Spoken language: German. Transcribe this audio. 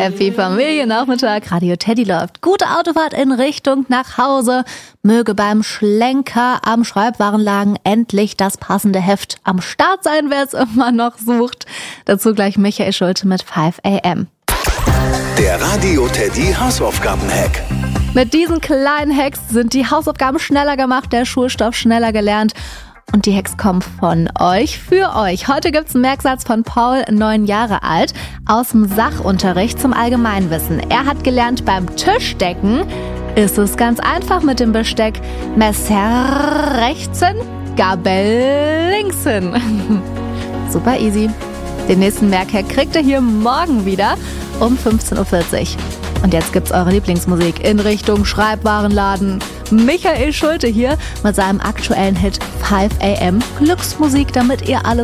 Happy Familiennachmittag, Radio Teddy läuft. Gute Autofahrt in Richtung nach Hause. Möge beim Schlenker am Schreibwarenladen endlich das passende Heft am Start sein, wer es immer noch sucht. Dazu gleich Michael Schulte mit 5 AM. Der Radio Teddy Hausaufgaben-Hack. Mit diesen kleinen Hacks sind die Hausaufgaben schneller gemacht, der Schulstoff schneller gelernt. Und die Hacks kommen von euch für euch. Heute gibt's einen Merksatz von Paul, 9 Jahre alt, aus dem Sachunterricht zum Allgemeinwissen. Er hat gelernt, beim Tischdecken ist es ganz einfach mit dem Besteck. Messer rechts hin, Gabel links hin. Super easy. Den nächsten Merkhack kriegt ihr hier morgen wieder um 15.40 Uhr. Und jetzt gibt's eure Lieblingsmusik in Richtung Schreibwarenladen. Michael Schulte hier mit seinem aktuellen Hit 5 AM. Glücksmusik, damit ihr alles